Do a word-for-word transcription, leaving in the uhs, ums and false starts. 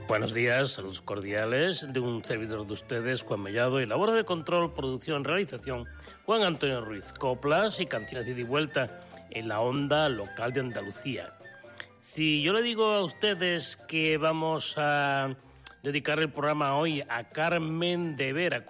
Buenos días, saludos cordiales de un servidor de ustedes, Juan Mellado, y labor de control, producción, realización, Juan Antonio Ruiz. Coplas y canciones de ida y vuelta en la onda local de Andalucía. Si yo le digo a ustedes que vamos a dedicar el programa hoy a Carmen de Vera,